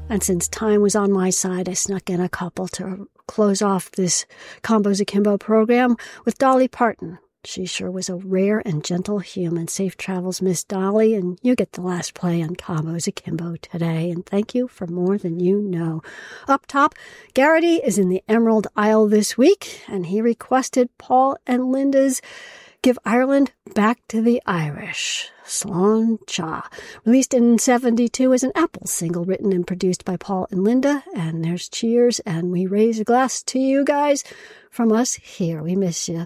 And since time was on my side, I snuck in a couple to close off this Combos Akimbo program with Dolly Parton. She sure was a rare and gentle human. Safe travels, Miss Dolly, and you get the last play on Combos Akimbo today. And thank you for more than you know. Up top, Garrity is in the Emerald Isle this week, and he requested Paul and Linda's Give Ireland Back to the Irish. Slán Cha, released in 1972 as an Apple single written and produced by Paul and Linda. And there's cheers, and we raise a glass to you guys from us here. We miss you.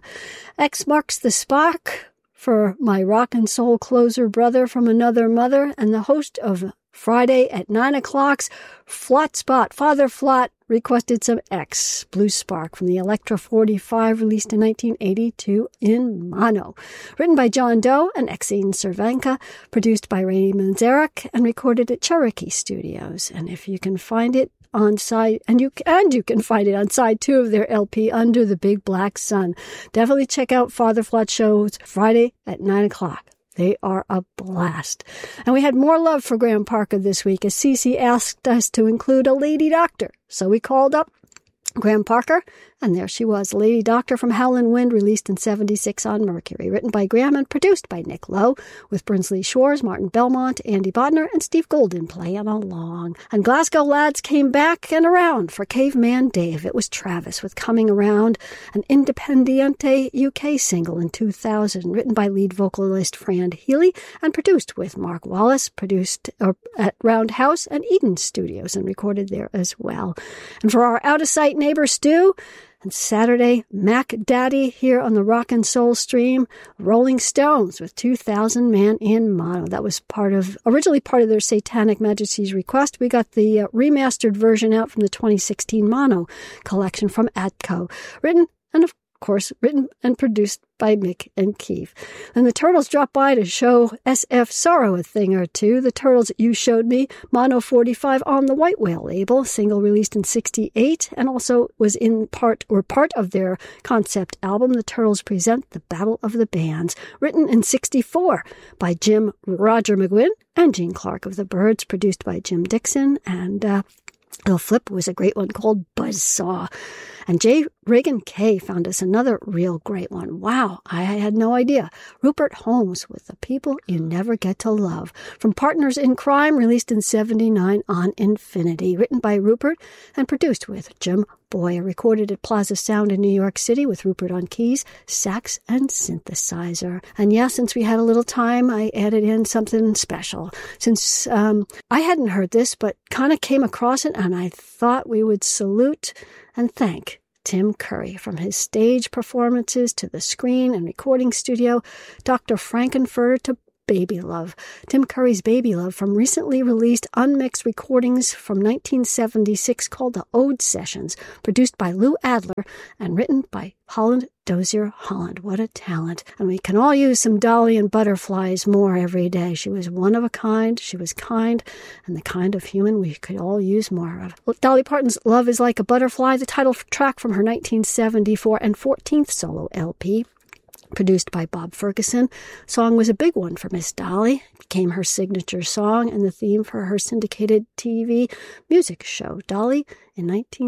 X marks the spark for my rock and soul closer brother from another mother and the host of Friday at 9 o'clock's Flat Spot. Father Flat requested some X, Blue Spark, from the Electra 45, released in 1982 in mono. Written by John Doe and Exene Cervenka, produced by Ray Manzarek, and recorded at Cherokee Studios. And if you can find it on side, and you can find it on side 2 of their LP, Under the Big Black Sun. Definitely check out Father Flat shows Friday at 9 o'clock. They are a blast. And we had more love for Graham Parker this week as Cece asked us to include a lady doctor. So we called up Graham Parker, and there she was, Lady Doctor from Howlin' Wind, released in 1976 on Mercury, written by Graham and produced by Nick Lowe, with Brinsley Shores, Martin Belmont, Andy Bodner, and Steve Golden playing along. And Glasgow lads came back and around for Caveman Dave. It was Travis with Coming Around, an Independiente UK single in 2000, written by lead vocalist Fran Healy and produced with Mark Wallace, produced at Roundhouse and Eden Studios and recorded there as well. And for our out-of-sight neighbor Stu, and Saturday, Mac Daddy here on the Rock and Soul stream, Rolling Stones with 2,000 Man in mono. That was originally part of their Satanic Majesty's request. We got the remastered version out from the 2016 mono collection from Atco. Written and produced by Mick and Keith. And the Turtles dropped by to show SF Sorrow a thing or two. The Turtles You Showed Me, mono 45 on the White Whale label, single released in 1968, and also was part of their concept album, The Turtles Present The Battle of the Bands, written in 1964 by Jim Roger McGuinn and Gene Clark of the Byrds, produced by Jim Dixon, and Bill Flip was a great one called Buzzsaw. And J. Reagan K. found us another real great one. Wow, I had no idea. Rupert Holmes with The People You Never Get to Love, from Partners in Crime, released in 1979 on Infinity, written by Rupert and produced with Jim Boyer, recorded at Plaza Sound in New York City with Rupert on keys, sax, and synthesizer. And yeah, since we had a little time, I added in something special. Since I hadn't heard this, but kind of came across it, and I thought we would salute and thank Tim Curry, from his stage performances to the screen and recording studio, Dr. Frankenfurter to Baby Love. Tim Curry's Baby Love, from recently released unmixed recordings from 1976 called the Ode Sessions, produced by Lou Adler and written by Holland Dozier Holland. What a talent. And we can all use some Dolly and Butterflies more every day. She was one of a kind, she was kind, and the kind of human we could all use more of. Dolly Parton's Love Is Like a Butterfly, the title track from her 1974 and 14th solo LP, produced by Bob Ferguson. Song was a big one for Miss Dolly. It became her signature song and the theme for her syndicated TV music show, Dolly, in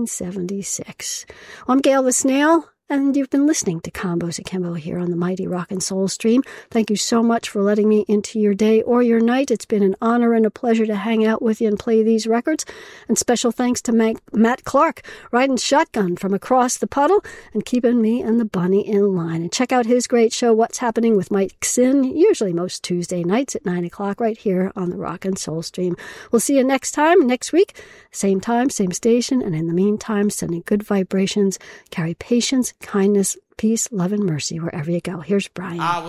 1976. I'm Gail the Snail, and you've been listening to Combos Akimbo here on the Mighty Rock and Soul stream. Thank you so much for letting me into your day or your night. It's been an honor and a pleasure to hang out with you and play these records. And special thanks to Matt Clark, riding shotgun from across the puddle and keeping me and the bunny in line. And check out his great show, What's Happening with Mike Sin, usually most Tuesday nights at 9 o'clock right here on the Rock and Soul stream. We'll see you next week, same time, same station. And in the meantime, sending good vibrations, carry patience, kindness, peace, love, and mercy wherever you go. Here's Brian.